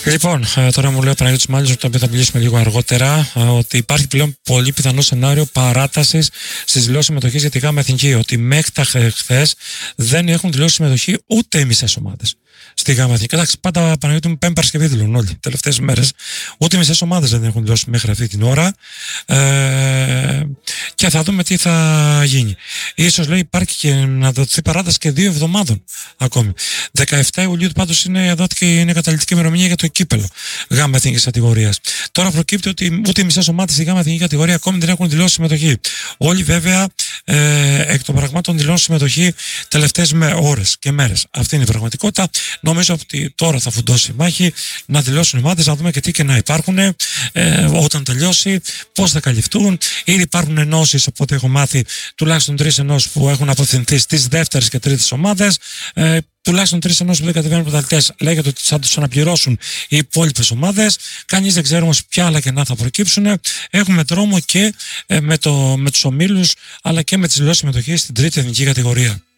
Λοιπόν, τώρα μου λέει ο Παναγιώτης Μάλης, το οποίο θα μιλήσουμε λίγο αργότερα, ότι υπάρχει πλέον πολύ πιθανό σενάριο παράτασης στις δηλώσεις συμμετοχής για τη ΓΑΜΑ Εθνική. Ότι μέχρι τα χθες δεν έχουν δηλώσει συμμετοχή ούτε οι μισές ομάδες στη ΓΑΜΑ Εθνική. Εντάξει, πάντα Παναγιώτη μου, Πέμπτη Παρασκευή δηλώνουν όλοι. Τελευταίες μέρες ούτε οι μισές ομάδες δεν έχουν δηλώσει μέχρι αυτή την ώρα. Και θα δούμε τι θα γίνει. Ίσως λέει υπάρχει και να δοθεί παράταση και 2 εβδομάδων ακόμη. 17 Ιουλίου πάντως είναι καταληκτική ημερομηνία για το κύπελο ΓΑΜΑ Εθνικής κατηγορίας. Τώρα προκύπτει ότι ούτε οι μισές ομάδες στη ΓΑΜΑ Εθνική κατηγορία ακόμη δεν έχουν δηλώσει συμμετοχή. Όλοι βέβαια εκ των πραγμάτων δηλώνουν συμμετοχή τελευταίες ώρες και μέρες. Αυτή είναι η πραγματικότητα. Νομίζω ότι τώρα θα φουντώσει η μάχη να δηλώσουν οι ομάδες, να δούμε και τι και να υπάρχουν όταν τελειώσει, πώς θα καλυφθούν. Ήδη υπάρχουν ενώσεις, από ό,τι έχω μάθει, τουλάχιστον 3 ενώσεις που έχουν απευθυνθεί στις δεύτερες και τρίτες ομάδες. Τουλάχιστον 3 ενώσεις που δεν κατεβαίνουν πρωταθλητές, λέγεται ότι θα τους αναπληρώσουν οι υπόλοιπες ομάδες. Κανείς δεν ξέρει όμως ποια άλλα κενά θα προκύψουν. Έχουμε δρόμο και με τους ομίλους, αλλά και με τις δηλώσεις συμμετοχής στην τρίτη εθνική κατηγορία.